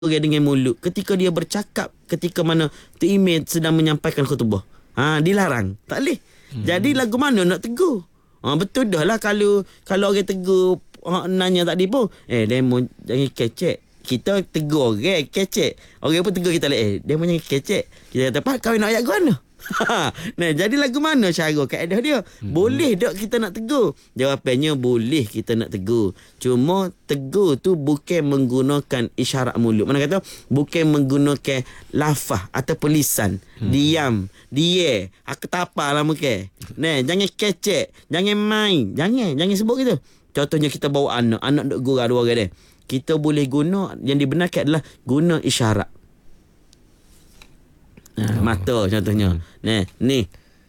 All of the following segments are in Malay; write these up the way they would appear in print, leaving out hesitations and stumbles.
dengan mulut. Ketika dia bercakap, ketika mana tu imam sedang menyampaikan khutbah, dilarang. Tak boleh. Jadi lagu mana nak tegur? Betul dah lah kalau orang tegur, nanya tadi pun, demo jangan kecek. Kita tegur orang kecek. Orang pun tegur kita demo jangan kecek. Kita kata, Pak, kau nak ayat mana? Nah, jadi lagu mana cara kaedah dia? Boleh tak kita nak tegur? Jawapannya boleh kita nak tegur. Cuma tegur tu bukan menggunakan isyarat mulut. Mana kata bukan menggunakan lafaz atau lisan. Diam, dia, aku tapa lah muka. Nah, jangan kecek, jangan main, jangan sebut gitu. Contohnya kita bawa anak duk gurau dua orang dia. Kita boleh guna, yang dibenarkan adalah guna isyarat. Mata contohnya. Ni.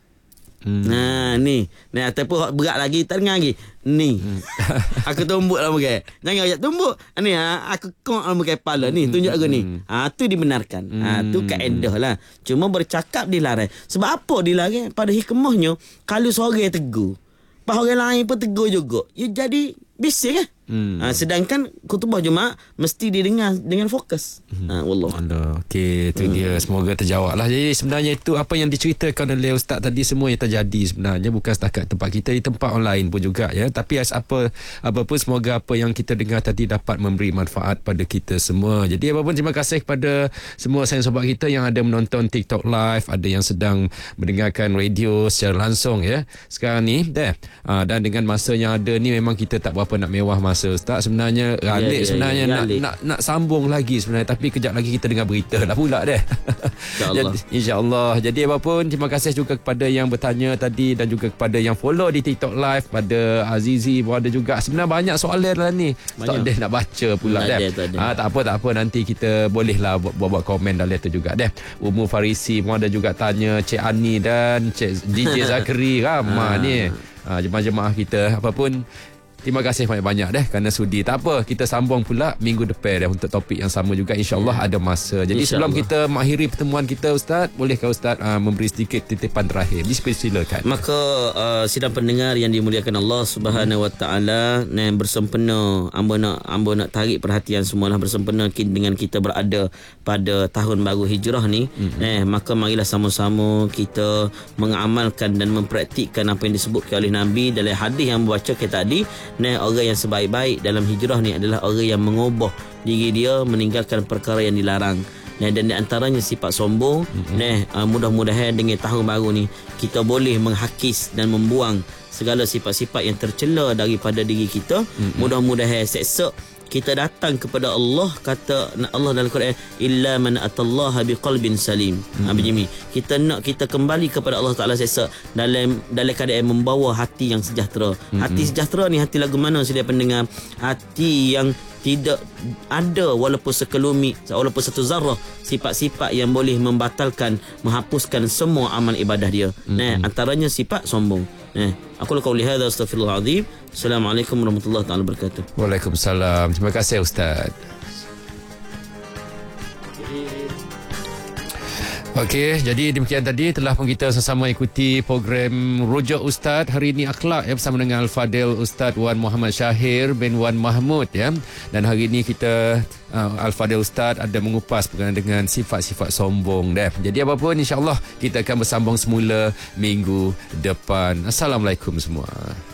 Ni. Ataupun berat lagi, tak dengar lagi. Ni. Aku tumbuk lah muka. Jangan ajak tumbuk. Ni aku kong lah muka kepala ni. Tunjuk aku ni. Tu dibenarkan. Tu kaedah lah. Cuma bercakap dilarang. Sebab apa dilarang? Pada hikmahnya, kalau seorang tegur, pas orang lain pun tegur juga, ya jadi bising kan? Sedangkan khutbah Jumaat mesti didengar dengan fokus. Wallah. Okey, itu dia. Semoga terjawab lah. Jadi sebenarnya itu apa yang diceritakan oleh Ustaz tadi, semua yang terjadi sebenarnya bukan setakat tempat kita, di tempat online pun juga ya. Tapi apa pun, semoga apa yang kita dengar tadi dapat memberi manfaat pada kita semua. Jadi apapun, terima kasih kepada semua sayang sobat kita yang ada menonton TikTok live, ada yang sedang mendengarkan radio secara langsung ya sekarang ni. Dan dengan masa yang ada ni, memang kita tak berapa nak mewah masa Ustaz sebenarnya. Alik sebenarnya nak sambung lagi sebenarnya, tapi kejap lagi kita dengar berita lah pula deh. InsyaAllah. Jadi apapun, terima kasih juga kepada yang bertanya tadi dan juga kepada yang follow di TikTok live. Pada Azizi pun ada juga. Sebenarnya banyak soalan lah ni. Tak ada nak baca pula deh. Tak apa, nanti kita bolehlah buat komen dalam tu juga deh. Umu Farisi pun ada juga tanya, Cik Ani dan Cik DJ Zakri ramai ni. Jemaah-jemaah kita. Apapun, terima kasih banyak-banyak kerana sudi. Tak apa, kita sambung pula minggu depan untuk topik yang sama juga, insya-Allah ada masa. Jadi sebelum kita mengakhiri pertemuan kita Ustaz, bolehkah Ustaz memberi sedikit titipan terakhir? Silakan. Maka sidang pendengar yang dimuliakan Allah Subhanahu Wa Taala, bersempena amba nak tarik perhatian semualah, bersempena dengan kita berada pada tahun baru Hijrah ni. Maka marilah sama-sama kita mengamalkan dan mempraktikkan apa yang disebutkan oleh Nabi dalam hadis yang membacakan tadi. Orang yang sebaik-baik dalam hijrah ni adalah orang yang mengubah diri dia, meninggalkan perkara yang dilarang. Dan di antaranya sifat sombong. Mudah-mudahan dengan tahun baru ni kita boleh menghakis dan membuang segala sifat-sifat yang tercela daripada diri kita. Mudah-mudahan esok kita datang kepada Allah, kata Allah dalam Quran, illa man atallaha biqalbin salim. Kita kembali kepada Allah Taala sesat dalam keadaan membawa hati yang sejahtera. Hati sejahtera ni hati lagu mana sedia pendengar? Hati yang tidak ada walaupun sekelumit, walaupun satu zarah sifat-sifat yang boleh membatalkan, menghapuskan semua amal ibadah dia. Antaranya sifat sombong. Aku qauli hadza, astaghfirullahalazim. Assalamualaikum warahmatullahi taala wabarakatuh. Waalaikumsalam. Terima kasih Ustaz. Okey, jadi demikian tadi telah pun kita sama-sama ikuti program Rujuk Ustaz hari ini Akhlak bersama dengan Al-Fadil Ustaz Wan Muhammad Syahir bin Wan Mahmud ya. Dan hari ini kita Al-Fadil Ustaz ada mengupas berkenaan dengan sifat-sifat sombong dah. Jadi apapun, insya-Allah kita akan bersambung semula minggu depan. Assalamualaikum semua.